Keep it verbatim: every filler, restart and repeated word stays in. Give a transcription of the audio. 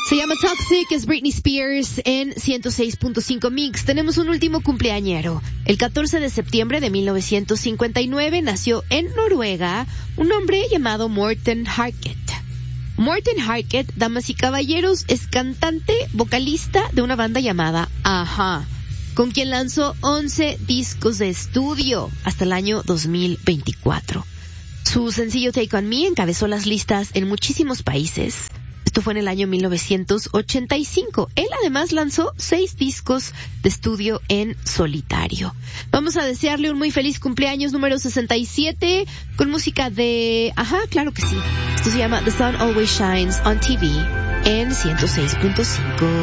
Se llama Toxic, es Britney Spears en ciento seis punto cinco Mix. Tenemos un último cumpleañero. El catorce de septiembre de mil novecientos cincuenta y nueve nació en Noruega un hombre llamado Morten Harket. Morten Harket, damas y caballeros, es cantante, vocalista de una banda llamada Ajá, con quien lanzó once discos de estudio hasta el año dos mil veinticuatro. Su sencillo Take On Me encabezó las listas en muchísimos países. Esto fue en el año mil novecientos ochenta y cinco. Él además lanzó seis discos de estudio en solitario. Vamos a desearle un muy feliz cumpleaños número sesenta y siete con música de... Ajá, claro que sí. Esto se llama The Sun Always Shines on T V en ciento seis punto cinco.